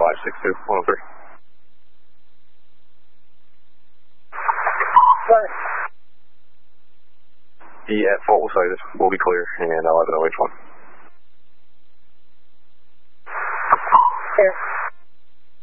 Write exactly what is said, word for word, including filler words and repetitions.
five six two, one oh three. Sorry. E at fault was cited. Will be clear, and eleven oh H one. Clear.